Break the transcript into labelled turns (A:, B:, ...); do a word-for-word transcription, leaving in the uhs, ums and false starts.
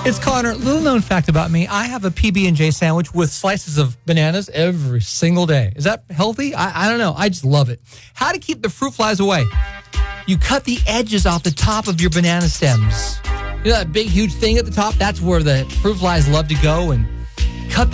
A: It's Connor. Little known fact about me, I have a P B and J sandwich with slices of bananas every single day. Is that healthy? I, I don't know. I just love it. How to keep the fruit flies away. You cut the edges off the top of your banana stems. You know that big, huge thing at the top? That's where the fruit flies love to go and